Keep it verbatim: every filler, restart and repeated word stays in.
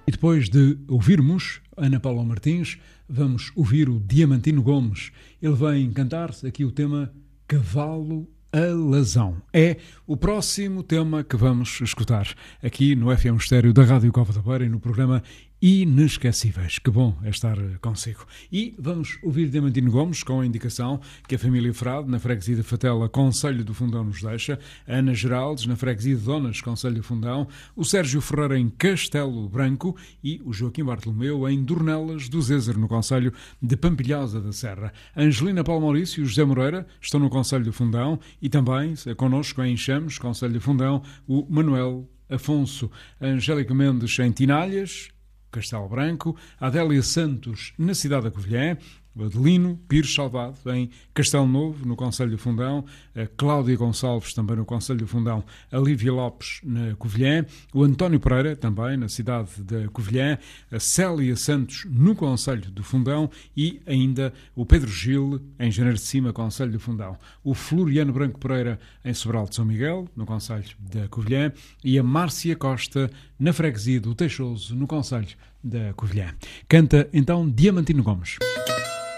E depois de ouvirmos Ana Paula Martins, vamos ouvir o Diamantino Gomes. Ele vem cantar aqui o tema Cavalo Alazão. É o próximo tema que vamos escutar aqui no F M Estéreo da Rádio Cova da Beira e no programa Inesquecíveis. Que bom é estar consigo. E vamos ouvir Diamantino Gomes com a indicação que a família Frade, na freguesia de Fatela, Concelho do Fundão, nos deixa, a Ana Geraldes, na freguesia de Donas, Concelho do Fundão, o Sérgio Ferreira em Castelo Branco e o Joaquim Bartolomeu em Dornelas do Zézer, no Concelho de Pampilhosa da Serra. A Angelina Paulo Maurício e o José Moreira estão no Concelho do Fundão e também connosco em Chames, Concelho do Fundão, o Manuel Afonso. A Angélica Mendes em Tinalhas, Castelo Branco, a Adélia Santos na cidade da Covilhã, o Adelino Pires Salvado em Castelo Novo, no Concelho do Fundão, a Cláudia Gonçalves também no Concelho do Fundão, a Lívia Lopes na Covilhã, o António Pereira também na cidade da Covilhã, a Célia Santos no Concelho do Fundão e ainda o Pedro Gil em Janeiro de Cima, Concelho do Fundão, o Floriano Branco Pereira em Sobral de São Miguel, no Concelho da Covilhã e a Márcia Costa na freguesia do Teixoso, no Concelho da Covilhã. Canta então Diamantino Gomes.